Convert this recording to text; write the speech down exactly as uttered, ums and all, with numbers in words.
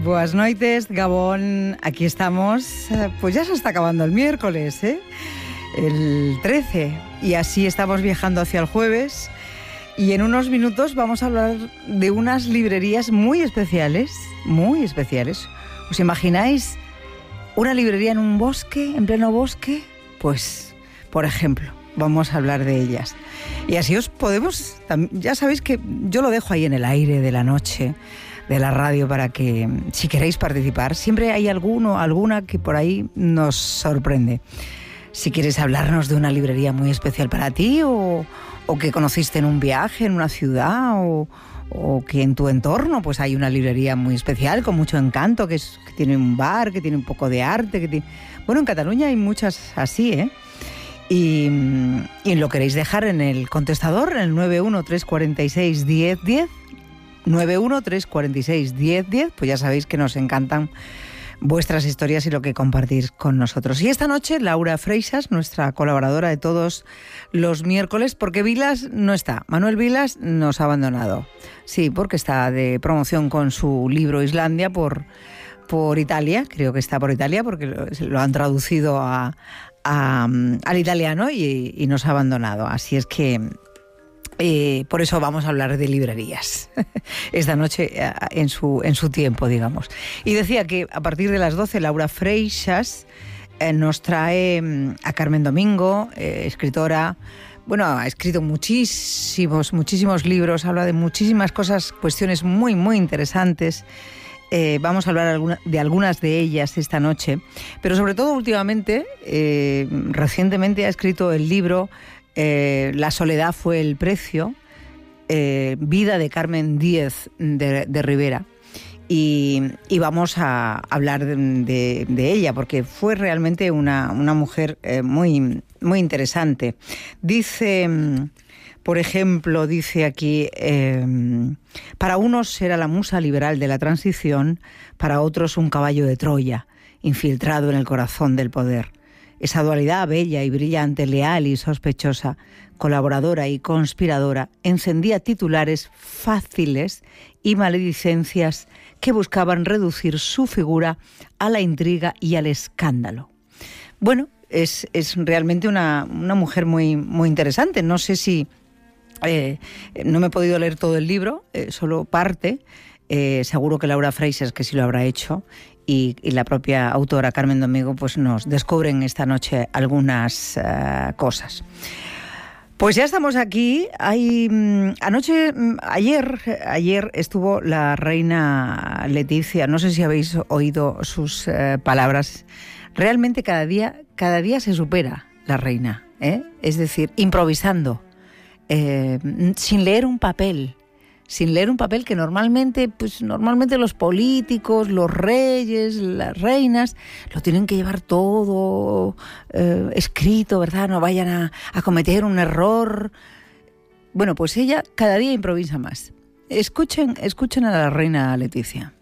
Buenas noites, Gabón. Aquí estamos. Pues ya se está acabando el miércoles, ¿eh? El trece. Y así estamos viajando hacia el jueves. Y en unos minutos vamos a hablar de unas librerías muy especiales, muy especiales. ¿Os imagináis una librería en un bosque, en pleno bosque? Pues, por ejemplo, vamos a hablar de ellas. Y así os podemos... Ya sabéis que yo lo dejo ahí en el aire de la noche, de la radio, para que, si queréis participar, siempre hay alguno, alguna que por ahí nos sorprende. Si quieres hablarnos de una librería muy especial para ti, o, o que conociste en un viaje, en una ciudad, o, o que en tu entorno pues hay una librería muy especial, con mucho encanto, que, es, que tiene un bar, que tiene un poco de arte, que tiene... Bueno, en Cataluña hay muchas así, ¿eh? Y, y lo queréis dejar en el contestador, en el nueve uno tres cuatro seis, diez diez, nueve uno tres cuatro seis, diez diez, pues ya sabéis que nos encantan vuestras historias y lo que compartís con nosotros. Y esta noche Laura Freixas, nuestra colaboradora de todos los miércoles, porque Vilas no está. Manuel Vilas nos ha abandonado. Sí, porque está de promoción con su libro Islandia por, por Italia, creo que está por Italia, porque lo, lo han traducido a, a, al italiano y, y nos ha abandonado. Así es que... Eh, por eso vamos a hablar de librerías esta noche en su, en su tiempo, digamos. Y decía que a partir de las doce Laura Freixas eh, nos trae a Carmen Domingo, eh, escritora. Bueno, ha escrito muchísimos, muchísimos libros, habla de muchísimas cosas, cuestiones muy, muy interesantes. Eh, vamos a hablar alguna, de algunas de ellas esta noche, pero sobre todo últimamente, eh, recientemente ha escrito el libro Eh, La soledad fue el precio, eh, vida de Carmen Díez de, de Rivera, y, y vamos a hablar de, de, de ella porque fue realmente una, una mujer eh, muy, muy interesante. Dice, por ejemplo, dice aquí, eh, para unos era la musa liberal de la transición, para otros un caballo de Troya, infiltrado en el corazón del poder. Esa dualidad bella y brillante, leal y sospechosa, colaboradora y conspiradora, encendía titulares fáciles y maledicencias que buscaban reducir su figura a la intriga y al escándalo. Bueno, es, es realmente una, una mujer muy, muy interesante. No sé si... Eh, no me he podido leer todo el libro, eh, solo parte. Eh, seguro que Laura Freixas, que sí lo habrá hecho, y, y la propia autora Carmen Domingo, pues nos descubren esta noche algunas uh, cosas. Pues ya estamos aquí. Hay, anoche, ayer, ayer estuvo la reina Leticia. No sé si habéis oído sus uh, palabras. Realmente cada día, cada día se supera la reina, ¿eh? Es decir, improvisando, eh, sin leer un papel. Sin leer un papel que normalmente, pues normalmente los políticos, los reyes, las reinas, lo tienen que llevar todo eh, escrito, ¿verdad? No vayan a, a cometer un error. Bueno, pues ella cada día improvisa más. Escuchen, escuchen a la reina Leticia.